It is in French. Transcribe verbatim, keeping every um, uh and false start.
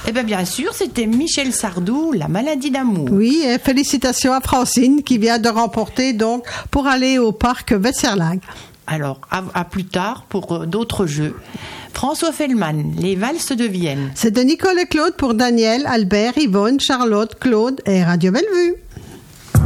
Eh bien, bien sûr, c'était Michel Sardou, La maladie d'amour. Oui, et félicitations à Francine qui vient de remporter donc pour aller au parc Wetzerlag. Alors, à, à plus tard pour euh, d'autres jeux. François Fellman, Les valses de Vienne. C'est de Nicole et Claude pour Daniel, Albert, Yvonne, Charlotte, Claude et Radio Bellevue.